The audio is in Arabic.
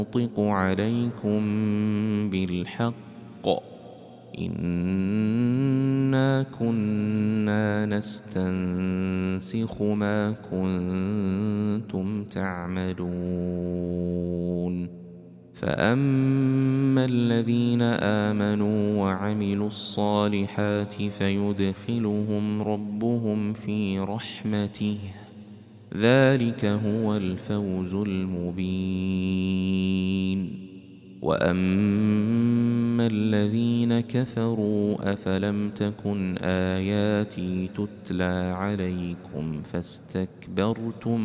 ننطق عليكم بالحق إنا كنا نستنسخ ما كنتم تعملون فأما الذين آمنوا وعملوا الصالحات فيدخلهم ربهم في رحمته ذلك هو الفوز المبين وأما الذين كفروا أفلم تكن آياتي تتلى عليكم فاستكبرتم